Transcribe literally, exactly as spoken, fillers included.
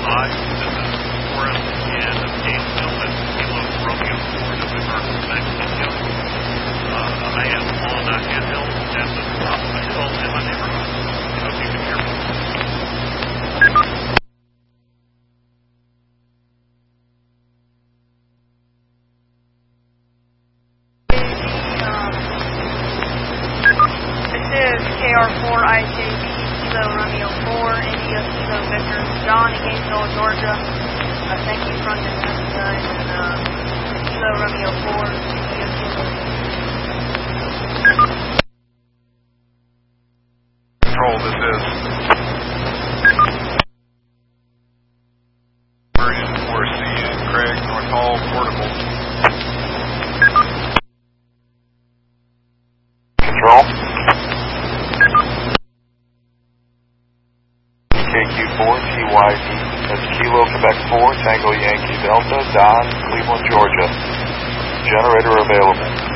five, this is Forrest in Gainesville, that's Kilo Romeo four, November, Quebec, India. Uh, I am on a handheld at the top of the hill in my neighborhood. I hope you can hear me. K R four I J B, Kilo Romeo four, India Kilo Victor John in Gainesville, Georgia. Uh, thank you from the and uh, Kilo Romeo four, India Kilo. Control, this is version four C in Craig, North Hall, portable. Control. K Q four T Y D, that's Kilo Quebec four, Tango Yankee Delta, Don, Cleveland, Georgia. Generator available.